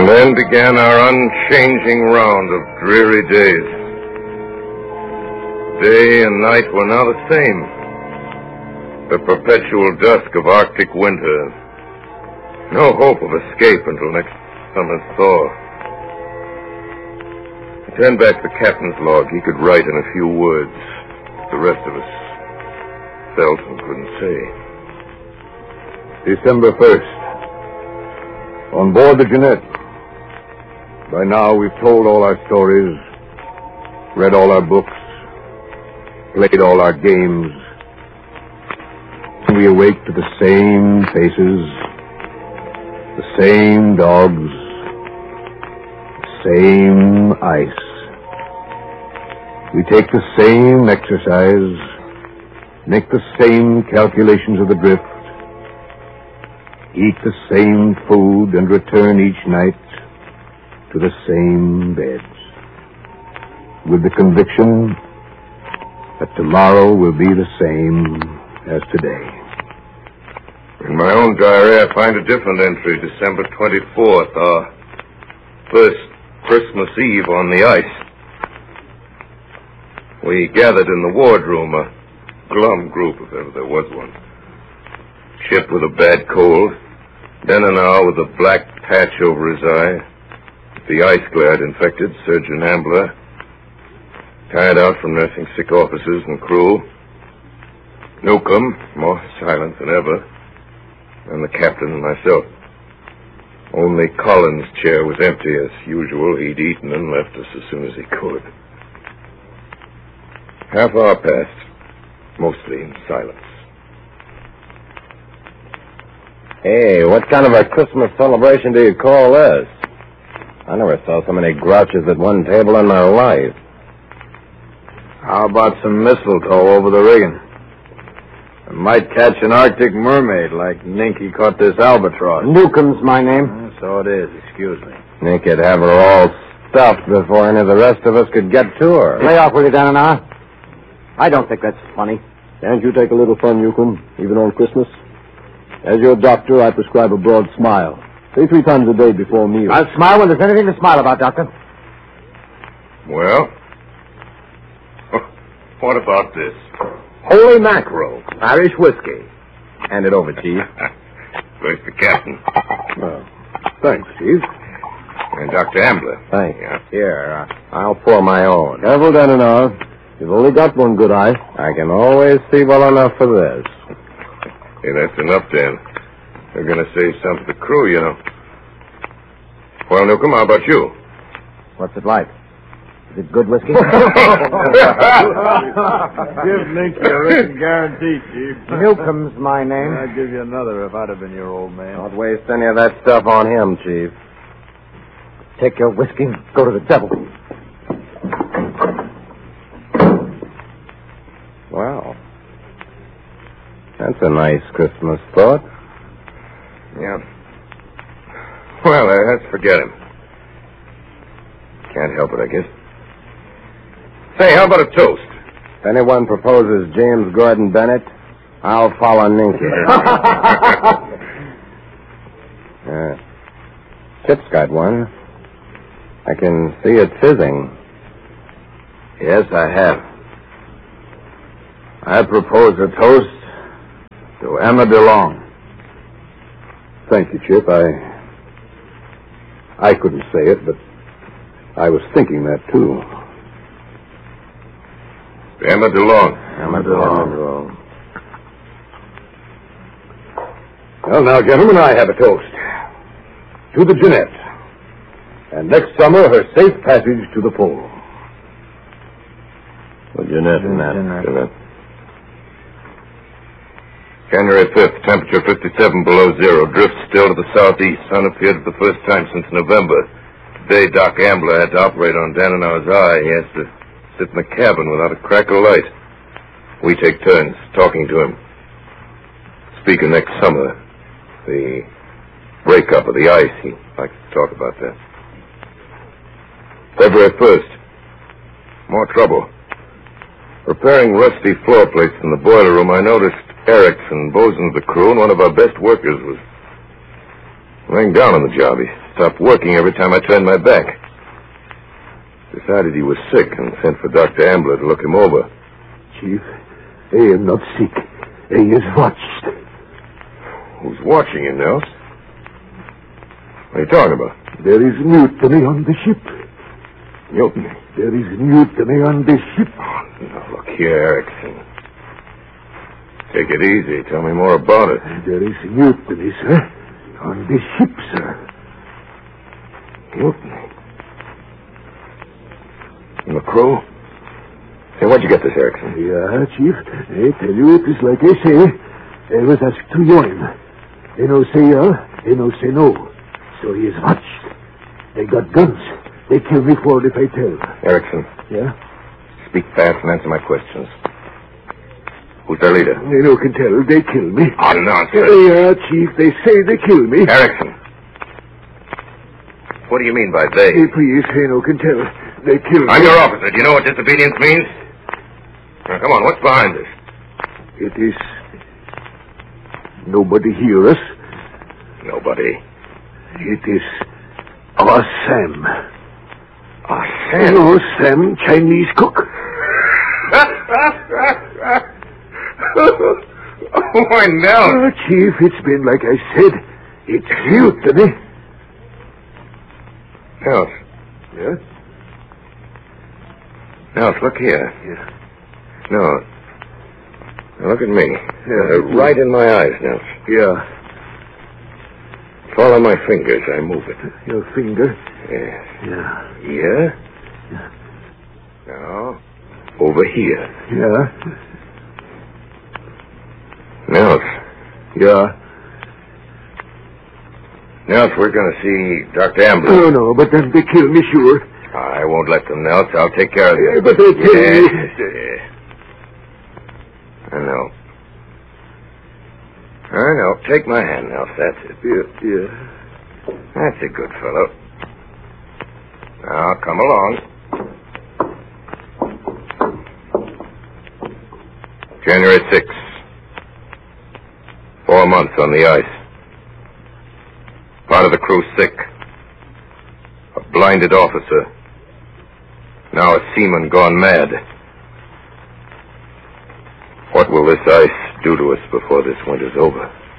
then began our unchanging round of dreary days. Day and night were now the same. The perpetual dusk of Arctic winter. No hope of escape until next summer's thaw. I turned back the captain's log. He could write in a few words. The rest of us felt and couldn't say. December 1st. On board the Jeanette. By now we've told all our stories, read all our books, played all our games. We awake to the same faces, the same dogs, the same ice. We take the same exercise, make the same calculations of the drift, eat the same food, and return each night to the same beds, with the conviction that tomorrow will be the same as today. In my own diary, I find a different entry, December 24th, our first Christmas Eve on the ice. We gathered in the wardroom, a glum group, if ever there was one. Chip with a bad cold, Denenau with a black patch over his eye, the ice glare infected, Surgeon Ambler, tired out from nursing sick officers and crew, Newcomb, more silent than ever, and the captain and myself. Only Collins' chair was empty as usual. He'd eaten and left us as soon as he could. Half hour passed, mostly in silence. Hey, what kind of a Christmas celebration do you call this? I never saw so many grouches at one table in my life. How about some mistletoe over the rigging? I might catch an Arctic mermaid like Ninky caught this albatross. Newcomb's my name. So it is, excuse me. Ninky'd have her all stuffed before any of the rest of us could get to her. Lay off with you, Danana. I don't think that's funny. Can't you take a little fun, Newcomb, even on Christmas? As your doctor, I prescribe a broad smile. Say 3 times a day before meals. I'll smile when there's anything to smile about, Doctor. Well, what about this? Holy mackerel, Irish whiskey. Hand it over, Chief. First the captain. Well, thanks, Chief. And Dr. Ambler. Thank you. Yeah. Here, I'll pour my own. Careful, Danana. You've only got one good eye. I can always see well enough for this. Hey, that's enough, Dan. They're going to say something to the crew, you know. Well, Newcomb, how about you? What's it like? Is it good whiskey? Give Ninky a written guarantee, Chief. Newcomb's my name. I'd give you another if I'd have been your old man. Don't waste any of that stuff on him, Chief. Take your whiskey and go to the devil. Well, that's a nice Christmas thought. Yeah. Well, let's forget him. Can't help it, I guess. Say, how about a toast? If anyone proposes James Gordon Bennett, I'll follow Ninky. Chip's got one. I can see it fizzing. Yes, I have. I propose a toast to Emma DeLong. Thank you, Chip. I couldn't say it, but I was thinking that, too. Emma DeLong. Emma DeLong. Well, now, gentlemen, I have a toast. To the Jeanette. And next summer, her safe passage to the pole. Well, Jeanette and that. Jeanette. January 5th, temperature 57 below zero. Drift still to the southeast. Sun appeared for the first time since November. Today, Doc Ambler had to operate on Danenau's eye. He has to sit in the cabin without a crack of light. We take turns talking to him. Speaking next summer. The breakup of the ice. He'd like to talk about that. February 1st. More trouble. Repairing rusty floor plates in the boiler room, I noticed Erickson, bosun of the crew, and one of our best workers Laying down on the job. He stopped working every time I turned my back. Decided he was sick and sent for Dr. Ambler to look him over. Chief, I am not sick. I is watched. Who's watching you, Nels? What are you talking about? There is mutiny on the ship. Mutiny? There is mutiny on the ship. Oh, now, look here, Erickson. Take it easy. Tell me more about it. There is mutiny, sir. On the ship, sir. Mutiny? And the crew? Hey, where'd you get this, Erickson? Yeah, Chief. I tell you, it is like I say. I was asked to join. They no say yeah, they no say no. So he is watched. They got guns. They kill me for it if I tell. Erickson. Yeah? Speak fast and answer my questions. Who's their leader? They no can tell. They kill me. Oh, nonsense. Yeah, Chief. They say they kill me. Erickson. What do you mean by they? Hey, please, they no can tell. They kill me. I'm your officer. Do you know what disobedience means? Now, come on. What's behind this? It is... Nobody hear us. Nobody. It is... our Sam. Ah, Sam. No, Sam, Chinese cook. Oh, I know. Chief, it's been like I said. It's mutiny. Nels. Yeah? Nels, look here. Yeah. No. Now look at me. Yeah. Right in my eyes, Nels. Yeah. Follow my fingers. I move it. Your finger? Yes. Yeah. Here. Yeah. Now, over here. Yeah. Nels. Yeah. Nels, we're going to see Dr. Ambler. Oh, no, but then they kill me, sure. I won't let them, Nels. I'll take care of you. Yeah, but they kill me. Yes. I know. I know. Take my hand, Nels. That's it. Yeah. That's a good fellow. Now, come along. January 6th. 4 months on the ice. Part of the crew sick. A blinded officer. Now a seaman gone mad. What will this ice do to us before this winter's over?